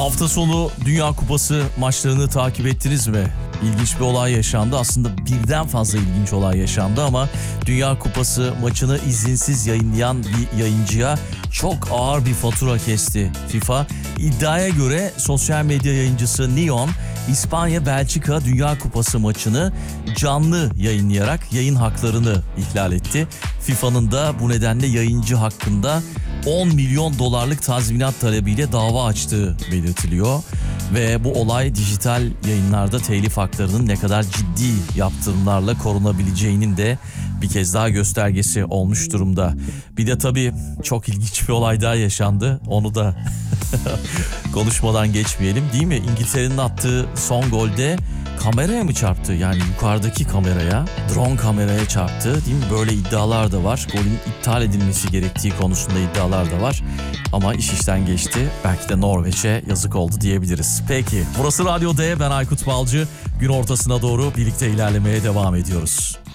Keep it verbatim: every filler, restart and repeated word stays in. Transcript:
Hafta sonu Dünya Kupası maçlarını takip ettiniz mi? İlginç bir olay yaşandı. Aslında birden fazla ilginç olay yaşandı ama Dünya Kupası maçını izinsiz yayınlayan bir yayıncıya çok ağır bir fatura kesti FIFA. İddiaya göre sosyal medya yayıncısı Neon, İspanya-Belçika Dünya Kupası maçını canlı yayınlayarak yayın haklarını ihlal etti. FIFA'nın da bu nedenle yayıncı hakkında on milyon dolarlık tazminat talebiyle dava açtığı belirtiliyor. Ve bu olay dijital yayınlarda telif haklarının ne kadar ciddi yaptırımlarla korunabileceğinin de bir kez daha göstergesi olmuş durumda. Bir de tabii çok ilginç bir olay daha yaşandı. Onu da konuşmadan geçmeyelim, değil mi? İngiltere'nin attığı son golde kameraya mı çarptı? Yani yukarıdaki kameraya, drone kameraya çarptı, değil mi? Böyle iddialar da var. Golün iptal edilmesi gerektiği konusunda iddialar da var. Ama iş işten geçti. Belki de Norveç'e yazık oldu diyebiliriz. Peki, burası Radyo D, ben Aykut Balcı. Gün ortasına doğru birlikte ilerlemeye devam ediyoruz.